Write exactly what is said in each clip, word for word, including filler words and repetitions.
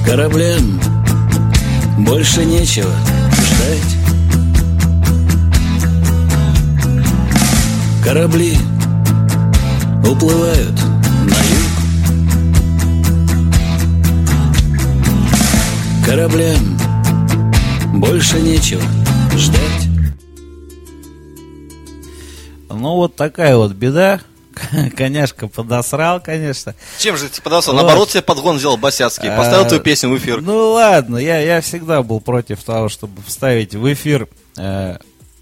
Кораблям больше нечего ждать. Корабли уплывают на юг. Кораблям больше нечего ждать. Ну, вот такая вот беда. Коняшка подосрал, конечно. Чем же ты подосрал? Вот. Наоборот, тебе подгон сделал Басяцкий. Поставил А, твою песню в эфир. Ну ладно, я, я всегда был против того, чтобы вставить в эфир э,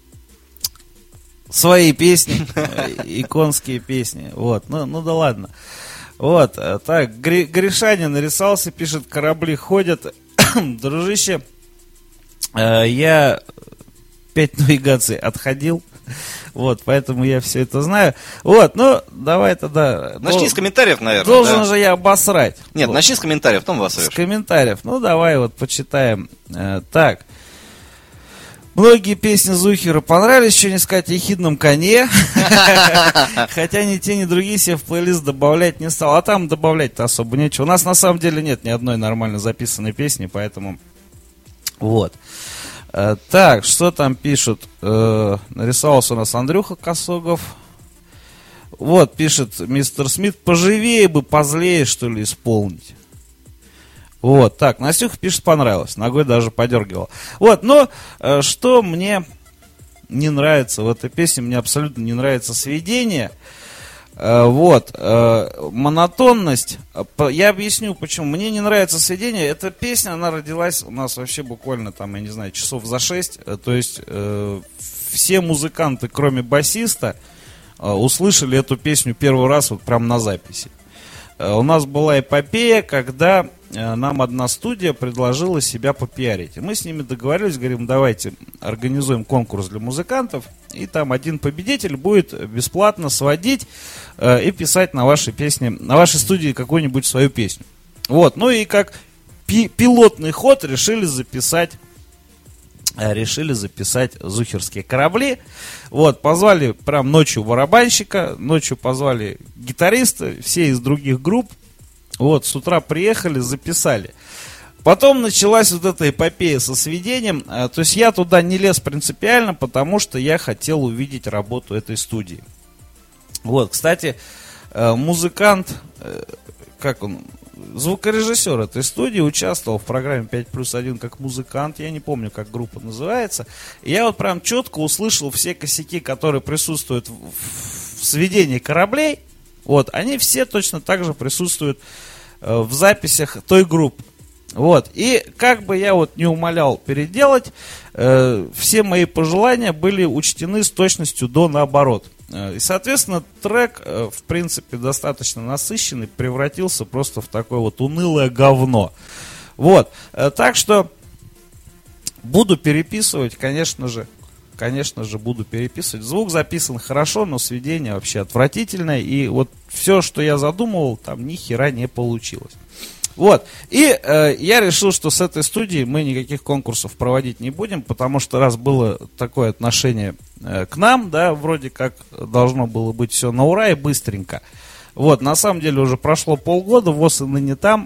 свои песни, э, иконские песни. Вот, ну, ну да ладно. Вот, э, так, Гри- Гришанин нарисовался, пишет, корабли ходят. Дружище, э, я пять навигаций отходил. Вот, поэтому я все это знаю. Вот, ну, давай тогда... Начни дол- с комментариев, наверное. Должен да? же я обосрать. Нет, Вот. начни с комментариев, потом вас С комментариев. Ну, давай вот почитаем. Э, так. Многие песни Зухера понравились, еще не сказать о «Ехидном коне». Хотя ни те, ни другие себе в плейлист добавлять не стал. А там добавлять-то особо нечего. У нас на самом деле нет ни одной нормально записанной песни, поэтому... Вот. Э, так, что там пишут? Э, нарисовался у нас Андрюха Косогов. Вот, пишет мистер Смит, поживее бы, позлее, что ли, исполнить. Вот, так, Настюха пишет, понравилось. Ногой даже подергивал. Вот, но э, что мне не нравится в этой песне, мне абсолютно не нравится сведение. Э, вот, э, монотонность. Я объясню, почему. Мне не нравится сведение. Эта песня, она родилась у нас вообще буквально, там, я не знаю, часов за шесть. Э, то есть, э, все музыканты, кроме басиста, э, услышали эту песню первый раз вот прям на записи. Э, у нас была эпопея, когда... нам одна студия предложила себя попиарить. И мы с ними договорились, говорим, давайте организуем конкурс для музыкантов, и там один победитель будет бесплатно сводить э, и писать на вашей песне, на вашей студии какую-нибудь свою песню. Вот, ну и как пи- пилотный ход решили записать э, решили записать «Зухерские корабли». Вот, позвали прям ночью барабанщика, ночью позвали гитариста, все из других групп. Вот, с утра приехали, записали. Потом началась вот эта эпопея со сведением. То есть я туда не лез принципиально, потому что я хотел увидеть работу этой студии. Вот, кстати, музыкант, как он, звукорежиссер этой студии участвовал в программе пять плюс один как музыкант. Я не помню, как группа называется. И я вот прям четко услышал все косяки, которые присутствуют в, в сведении кораблей. Вот, они все точно так же присутствуют э, в записях той группы. Вот, и как бы я вот не умолял переделать, э, все мои пожелания были учтены с точностью до наоборот. Э, и, соответственно, трек, э, в принципе, достаточно насыщенный, превратился просто в такое вот унылое говно. Вот, э, так что буду переписывать, конечно же. Конечно же, буду переписывать. Звук записан хорошо, но сведение вообще отвратительное. И вот все, что я задумывал, там ни хера не получилось. Вот. И э, я решил, что с этой студией мы никаких конкурсов проводить не будем, потому что раз было такое отношение э, к нам, да, вроде как должно было быть все на ура и быстренько. Вот, на самом деле уже прошло полгода, ВОС и ныне там.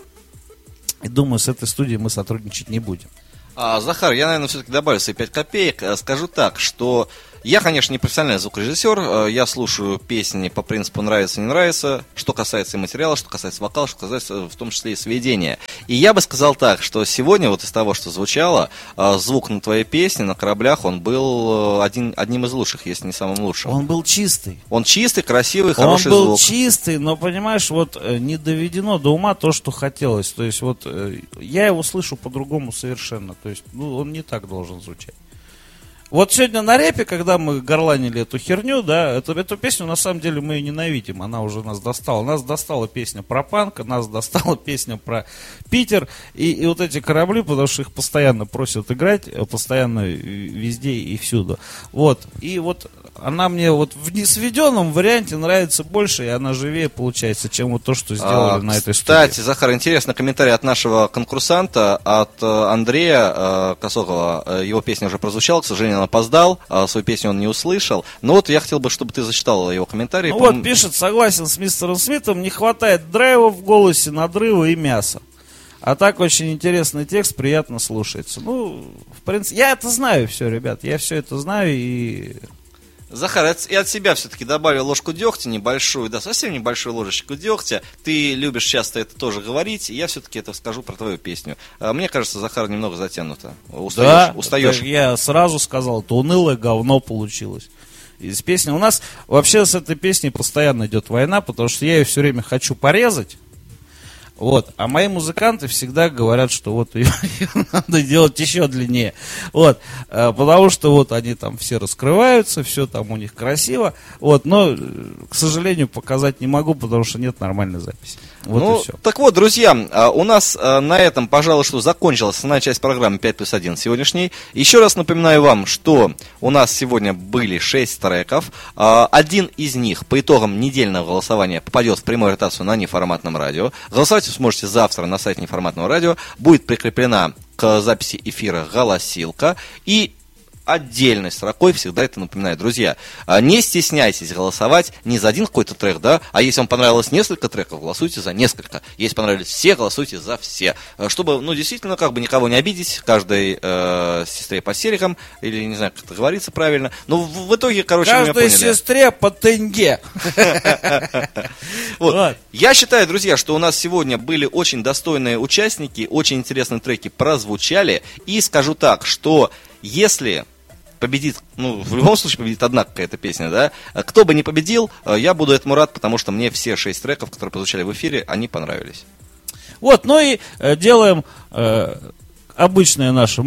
И думаю, с этой студией мы сотрудничать не будем. А, Захар, я, наверное, все-таки добавлю свои пять копеек. Скажу так, что я, конечно, не профессиональный звукорежиссер. Я слушаю песни по принципу нравится, не нравится. Что касается и материала, что касается вокала, что касается в том числе и сведения. И я бы сказал так, что сегодня вот из того, что звучало, звук на твоей песне на кораблях, он был один, одним из лучших, если не самым лучшим. Он был чистый. Он чистый, красивый, хороший звук. Он был чистый, но, понимаешь, вот не доведено до ума то, что хотелось. То есть вот я его слышу по-другому совершенно. То есть ну, он не так должен звучать. Вот сегодня на репе, когда мы горланили эту херню, да, эту, эту песню, на самом деле, мы ее ненавидим, она уже нас достала. Нас достала песня про панк, нас достала песня про Питер, и, и вот эти корабли, потому что их постоянно просят играть, постоянно везде и всюду. Вот, и вот она мне вот в несведенном варианте нравится больше, и она живее получается, чем вот то, что сделали а, на этой студии. Кстати, Захар, интересный комментарий от нашего конкурсанта, от Андрея э, Косогова. Его песня уже прозвучала, к сожалению, он опоздал, э, свою песню он не услышал. Но вот я хотел бы, чтобы ты зачитал его комментарий. Ну вот, пишет, согласен с мистером Смитом, не хватает драйва в голосе, надрыва и мяса. А так очень интересный текст, приятно слушается. Ну, в принципе, я это знаю все, ребят, я все это знаю и... Захар, и от себя все-таки добавил ложку дегтя небольшую, да, совсем небольшую ложечку дегтя. Ты любишь часто это тоже говорить, и я все-таки это скажу про твою песню. Мне кажется, Захар немного затянуто. Устаешь? Да, устаешь. Я сразу сказал, это унылое говно получилось. Из песни. У нас вообще с этой песней постоянно идет война, потому что я ее все время хочу порезать. Вот. А мои музыканты всегда говорят, что вот ее, ее надо делать еще длиннее. Вот. Потому что вот они там все раскрываются, все там у них красиво. Вот. Но, к сожалению, показать не могу, потому что нет нормальной записи. Вот ну, и все. Так вот, друзья, у нас на этом, пожалуй, что закончилась основная часть программы пять плюс один сегодняшней. Еще раз напоминаю вам, что у нас сегодня были шесть треков. Один из них по итогам недельного голосования попадет в прямую ротацию на неформатном радио. Голосовать вы сможете завтра на сайте неформатного радио. Будет прикреплена к записи эфира голосилка. И отдельной строкой всегда это напоминаю. Друзья, не стесняйтесь голосовать не за один какой-то трек, да, а если вам понравилось несколько треков, голосуйте за несколько. Если понравились все, голосуйте за все. Чтобы, ну, действительно, как бы никого не обидеть, каждой э, сестре по серикам, или не знаю, как это говорится правильно. Но в, в итоге, короче, вы меня поняли. Каждой сестре по тенге. Я считаю, друзья, что у нас сегодня были очень достойные участники, очень интересные треки прозвучали. И скажу так, что если победит, ну, в любом случае победит одна какая-то песня, да, кто бы ни победил, я буду этому рад, потому что мне все шесть треков, которые прозвучали в эфире, они понравились. Вот, ну и э, делаем э, обычное наше